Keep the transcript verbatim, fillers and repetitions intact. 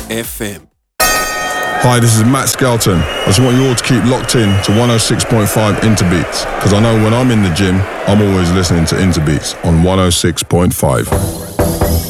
F M. Hi, this is Matt Skelton. I just want you all to keep locked in to one oh six point five Interbeats, because I know when I'm in the gym, I'm always listening to Interbeats on one oh six point five.